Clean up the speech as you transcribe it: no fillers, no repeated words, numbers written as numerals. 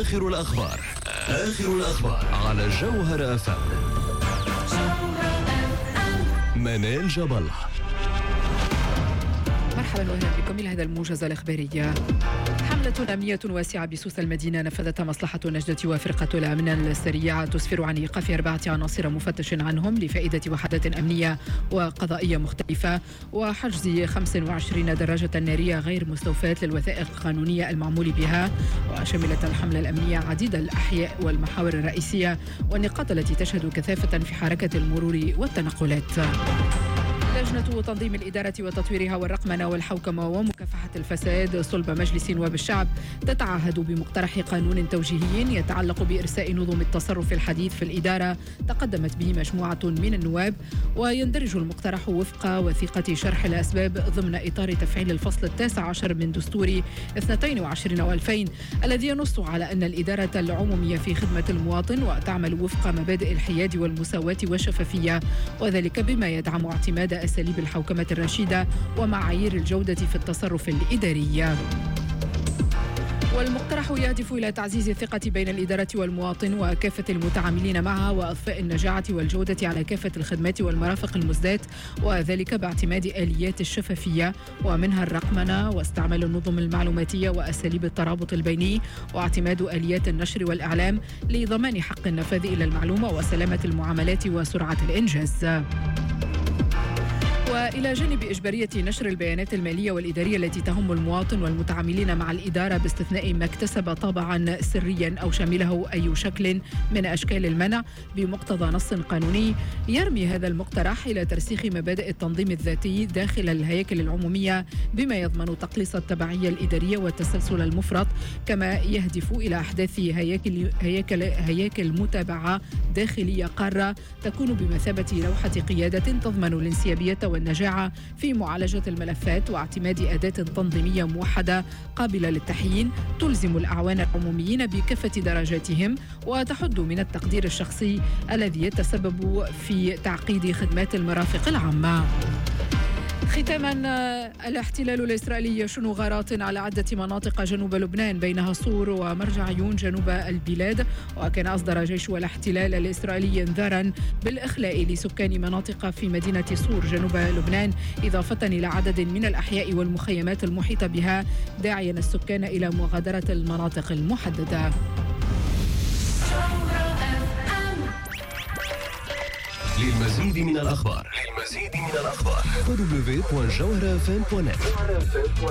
آخر الأخبار على جوهر FM. منال جبل. مرحبا وأهلا بكم إلى هذا الموجز الإخباري. حملة أمنية واسعة بسوس المدينة نفذتها مصلحة النجدة وفرقة الأمن السريع تسفر عن إيقاف 4 عناصر مفتش عنهم لفائدة وحدات أمنية وقضائية مختلفة، وحجز 25 دراجة نارية غير مستوفاة للوثائق القانونية المعمول بها. وشملت الحملة الأمنية عديد الأحياء والمحاور الرئيسية والنقاط التي تشهد كثافة في حركة المرور والتنقلات. لجنة تنظيم الإدارة وتطويرها والرقمنة والحوكمة ومكافحة الفساد صلب مجلس نواب الشعب تتعهد بمقترح قانون توجيهي يتعلق بإرساء نظم التصرف الحديث في الإدارة تقدمت به مجموعة من النواب، ويندرج المقترح وفق وثيقة شرح الأسباب ضمن إطار تفعيل الفصل 19 من دستور 22/2000 الذي ينص على أن الإدارة العمومية في خدمة المواطن وتعمل وفق مبادئ الحياد والمساواة والشفافية، وذلك بما يدعم اعتماد أساليب الحوكمة الرشيدة ومعايير الجودة في التصرف الإداري. والمقترح يهدف إلى تعزيز الثقة بين الإدارة والمواطن وكافة المتعاملين معها وإضفاء النجاعة والجودة على كافة الخدمات والمرافق المزدات، وذلك باعتماد آليات الشفافية ومنها الرقمنة واستعمال النظم المعلوماتية وأساليب الترابط البيني واعتماد آليات النشر والإعلام لضمان حق النفاذ إلى المعلومة وسلامة المعاملات وسرعة الإنجاز. وإلى جانب إجبارية نشر البيانات المالية والإدارية التي تهم المواطن والمتعاملين مع الإدارة باستثناء ما اكتسب طابعا سريا أو شمله أي شكل من أشكال المنع بمقتضى نص قانوني، يرمي هذا المقترح إلى ترسيخ مبادئ التنظيم الذاتي داخل الهياكل العمومية بما يضمن تقليص التبعية الإدارية والتسلسل المفرط، كما يهدف إلى أحداث هياكل متابعة داخلية قارة تكون بمثابة لوحة قيادة تضمن الانسيابية والنجاعة في معالجة الملفات واعتماد أداة تنظيمية موحدة قابلة للتحيين تلزم الأعوان العموميين بكافة درجاتهم وتحد من التقدير الشخصي الذي يتسبب في تعقيد خدمات المرافق العامة. ختاما، الاحتلال الإسرائيلي يشن غارات على عدة مناطق جنوب لبنان بينها صور ومرجع عيون جنوب البلاد، وكان أصدر جيش الاحتلال الإسرائيلي انذارا بالإخلاء لسكان مناطق في مدينة صور جنوب لبنان إضافة إلى عدد من الأحياء والمخيمات المحيطة بها، داعيا السكان إلى مغادرة المناطق المحددة. للمزيد من الأخبار www.jawharafm.net.